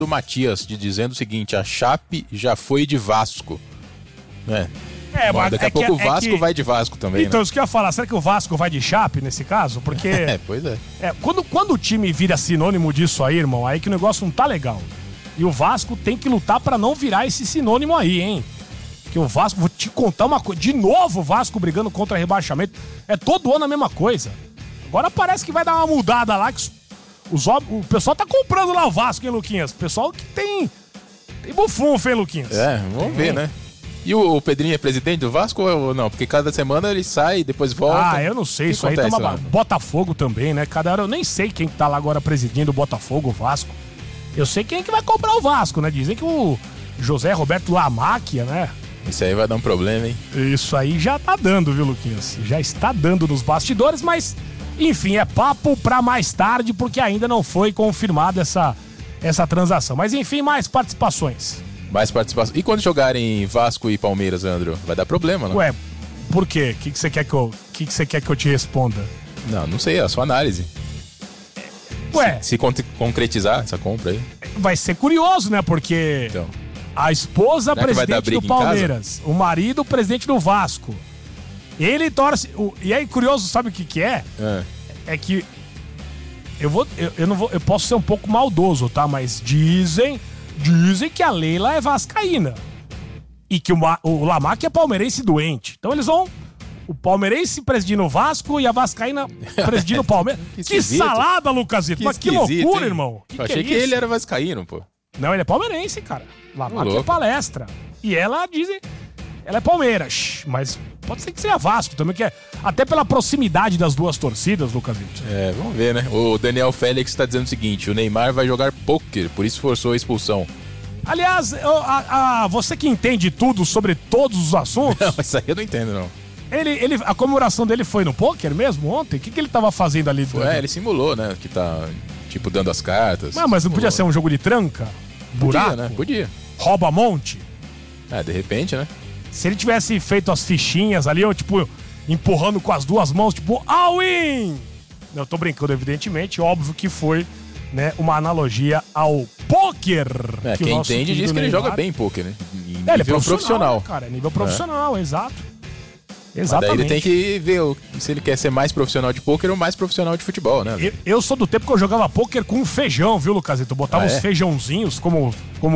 do Matias, dizendo o seguinte: a Chape já foi de Vasco. Mas daqui a pouco o Vasco vai de Vasco também. Então, né? isso que eu ia falar, será que o Vasco vai de Chape nesse caso? Porque. Pois é. Quando o time vira sinônimo disso aí, irmão, aí que o negócio não tá legal. E o Vasco tem que lutar pra não virar esse sinônimo aí, hein? Que o Vasco, vou te contar uma coisa. De novo o Vasco brigando contra rebaixamento. É todo ano a mesma coisa. Agora parece que vai dar uma mudada lá, que o pessoal tá comprando lá o Vasco, hein, Luquinhas? O pessoal que tem bufunfa, hein, Luquinhas? Vamos ver, né? E o Pedrinho é presidente do Vasco ou não? Porque cada semana ele sai e depois volta. Eu não sei. Isso aí tá uma... Botafogo também, né? Cada hora eu nem sei quem tá lá agora presidindo o Botafogo, o Vasco. Eu sei quem é que vai comprar o Vasco, né? Dizem que o José Roberto Lamáquia, né? Isso aí vai dar um problema, hein? Isso aí já tá dando, viu, Luquinhas? Já está dando nos bastidores, mas... Enfim, é papo pra mais tarde, porque ainda não foi confirmada essa transação. Mas enfim, mais participações. Mais participação. E quando jogarem Vasco e Palmeiras, Leandro? Vai dar problema, não? Ué, por quê? O que você quer que eu te responda? Não sei, é a sua análise. Ué. Se concretizar essa compra aí. Vai ser curioso, né? Porque a esposa, presidente do Palmeiras, o marido, presidente do Vasco. Ele torce... E aí, curioso, sabe o que é? É que... Eu posso ser um pouco maldoso, tá? Mas dizem que a Leila é vascaína. E que o Lamáquia é palmeirense doente. Então eles vão... O palmeirense presidindo o Vasco e a vascaína presidindo o Palmeiras. Que salada, Lucasito. Mas que loucura, hein? Irmão. Eu achei que ele era vascaíno, pô. Não, ele é palmeirense, cara. Lamáquia é palestra. E ela diz... Ela é Palmeiras, mas pode ser que seja Vasco também, que é até pela proximidade das duas torcidas, Lucasito. Vamos ver, né? O Daniel Félix tá dizendo o seguinte: o Neymar vai jogar pôquer, por isso forçou a expulsão. Aliás, você que entende tudo sobre todos os assuntos... Não, isso aí eu não entendo, não. A comemoração dele foi no pôquer mesmo ontem? O que ele tava fazendo ali? Ele simulou, né? Que tá, tipo, dando as cartas. Mas não podia ser um jogo de tranca? Buraco? Podia, né? Podia. Rouba-monte? De repente, né? Se ele tivesse feito as fichinhas ali, ou tipo, empurrando com as duas mãos, tipo, all-in! Eu tô brincando, evidentemente, óbvio que foi, né, uma analogia ao pôquer. Quem entende diz que ele joga bem pôquer, né? Ele é profissional. Né, cara? É nível profissional, exato. Exatamente. Daí ele tem que ver se ele quer ser mais profissional de pôquer ou mais profissional de futebol, né? Eu sou do tempo que eu jogava pôquer com feijão, viu, Lucasito? Eu botava os feijãozinhos como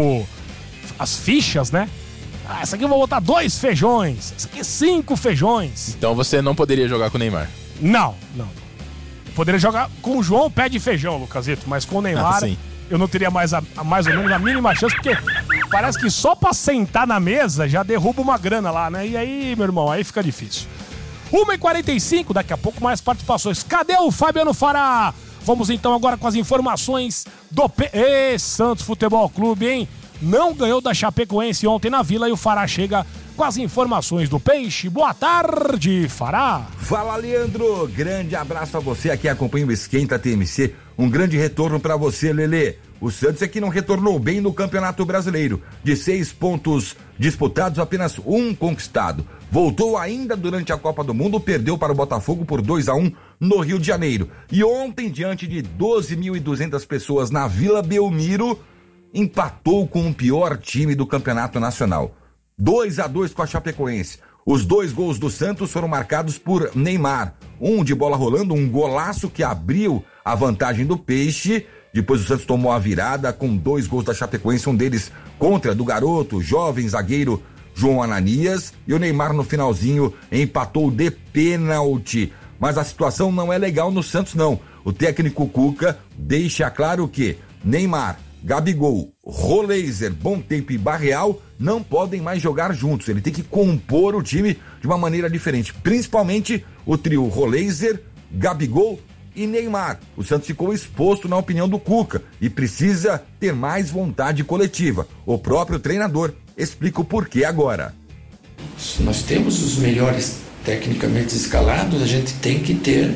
as fichas, né? Essa aqui eu vou botar 2 feijões. Essa aqui 5 feijões. Então você não poderia jogar com o Neymar? Não. Eu poderia jogar com o João Pé de Feijão, Lucasito, mas com o Neymar eu não teria mais ou menos a mínima chance, porque parece que só pra sentar na mesa já derruba uma grana lá, né? E aí, meu irmão, aí fica difícil. 1h45, daqui a pouco mais participações. Cadê o Fabiano Fará? Vamos então agora com as informações do Santos Futebol Clube, hein? Não ganhou da Chapecoense ontem na Vila e o Fará chega com as informações do Peixe. Boa tarde, Fará. Fala, Leandro. Grande abraço a você aqui, acompanha o Esquenta TMC. Um grande retorno pra você, Lelê. O Santos é que não retornou bem no Campeonato Brasileiro. De 6 pontos disputados, apenas 1 conquistado. Voltou ainda durante a Copa do Mundo, perdeu para o Botafogo por 2-1 no Rio de Janeiro. E ontem, diante de 12.200 pessoas na Vila Belmiro, empatou com o pior time do Campeonato Nacional. 2-2 com a Chapecoense. Os 2 gols do Santos foram marcados por Neymar. Um de bola rolando, um golaço que abriu a vantagem do Peixe. Depois o Santos tomou a virada com 2 gols da Chapecoense, um deles contra do garoto, jovem zagueiro João Ananias. E o Neymar no finalzinho empatou de pênalti. Mas a situação não é legal no Santos, não. O técnico Cuca deixa claro que Neymar, Gabigol, Roleiser, Bom Tempo e Barreal não podem mais jogar juntos. Ele tem que compor o time de uma maneira diferente. Principalmente o trio Roleiser, Gabigol e Neymar. O Santos ficou exposto na opinião do Cuca e precisa ter mais vontade coletiva. O próprio treinador explica o porquê agora. Se nós temos os melhores tecnicamente escalados, a gente tem que ter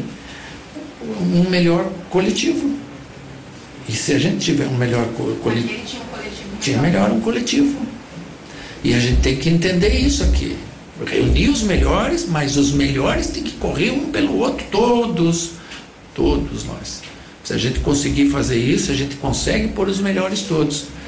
um melhor coletivo. E se a gente tiver um melhor coletivo, tinha melhor um coletivo. E a gente tem que entender isso aqui. Reunir os melhores, mas os melhores têm que correr um pelo outro, todos nós. Se a gente conseguir fazer isso, a gente consegue pôr os melhores todos.